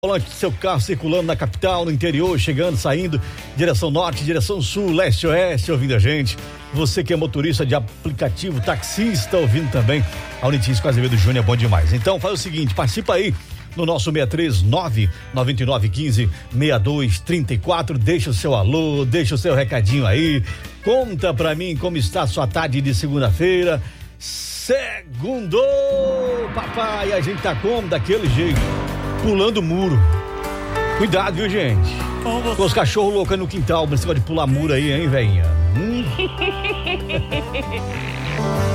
Volante do seu carro circulando na capital, no interior, chegando, saindo, direção norte, direção sul, leste, oeste, ouvindo a gente. Você que é motorista de aplicativo, taxista, ouvindo também. A Unitis com Azevedo Júnior é bom demais. Então faz o seguinte, participa aí no nosso 639-9915-6234. Deixa o seu alô, deixa o seu recadinho aí. Conta pra mim como está a sua tarde de segunda-feira. Segundou, papai, a gente tá como? Daquele jeito. Pulando o muro. Cuidado, viu, gente? Com os cachorros loucos no quintal, mas você pode pular muro aí, hein, velhinha?